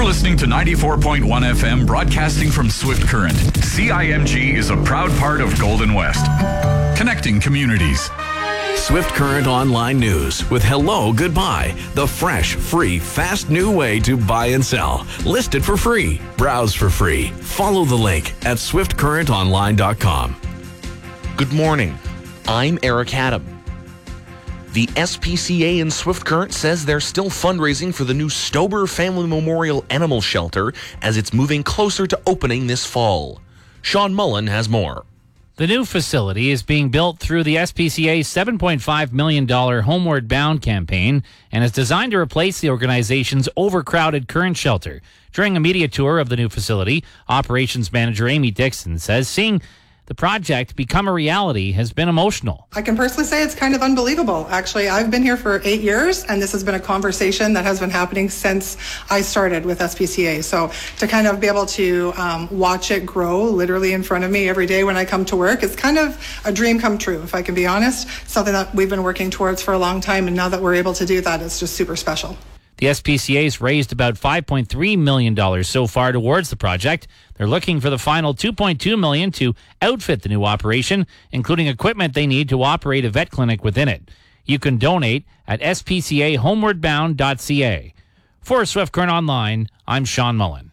listening to 94.1 FM, broadcasting from Swift Current. CIMG is a proud part of Golden West, connecting communities. Swift Current Online News with Hello Goodbye, the fresh, free, fast new way to buy and sell. List it for free. Browse for free. Follow the link at swiftcurrentonline.com. Good morning. I'm Eric Haddam. The SPCA in Swift Current says they're still fundraising for the new Stober Family Memorial Animal Shelter as it's moving closer to opening this fall. Sean Mullen has more. The new facility is being built through the SPCA's $7.5 million Homeward Bound campaign and is designed to replace the organization's overcrowded current shelter. During a media tour of the new facility, operations manager Amy Dixon says seeing the project become a reality has been emotional. I can personally say it's kind of unbelievable. Actually, I've been here for 8 years, and this has been a conversation that has been happening since I started with SPCA. So to kind of be able to watch it grow literally in front of me every day when I come to work, it's kind of a dream come true, if I can be honest. Something that we've been working towards for a long time, and now that we're able to do that, it's just super special. The SPCA's raised about $5.3 million so far towards the project. They're looking for the final $2.2 million to outfit the new operation, including equipment they need to operate a vet clinic within it. You can donate at spcahomewardbound.ca. For Swift Current Online, I'm Sean Mullen.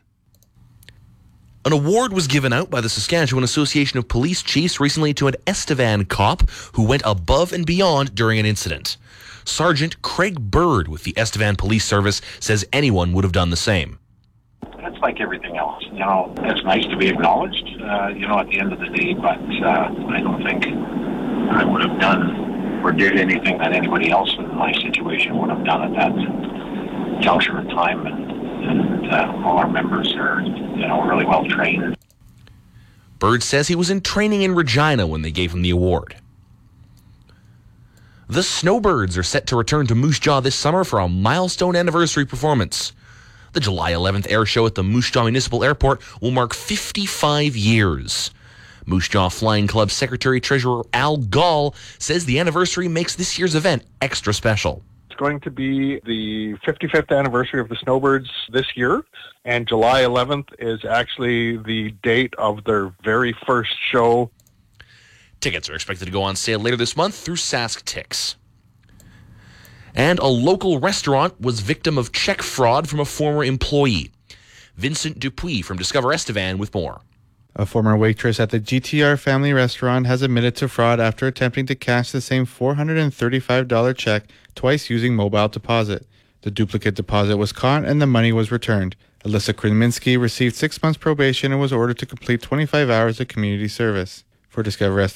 An award was given out by the Saskatchewan Association of Police Chiefs recently to an Estevan cop who went above and beyond during an incident. Sergeant Craig Bird with the Estevan Police Service says anyone would have done the same. It's like everything else. It's nice to be acknowledged, at the end of the day, but I don't think I would have done or did anything that anybody else in my situation would have done at that juncture of time. And all our members are, really well trained. Bird says he was in training in Regina when they gave him the award. The Snowbirds are set to return to Moose Jaw this summer for a milestone anniversary performance. The July 11th air show at the Moose Jaw Municipal Airport will mark 55 years. Moose Jaw Flying Club Secretary-Treasurer Al Gall says the anniversary makes this year's event extra special. It's going to be the 55th anniversary of the Snowbirds this year, and July 11th is actually the date of their very first show. Tickets are expected to go on sale later this month through SaskTix. And a local restaurant was victim of check fraud from a former employee. Vincent Dupuis from Discover Estevan with more. A former waitress at the GTR family restaurant has admitted to fraud after attempting to cash the same $435 check twice using mobile deposit. The duplicate deposit was caught and the money was returned. Alyssa Kreminski received 6 months probation and was ordered to complete 25 hours of community service. For Discover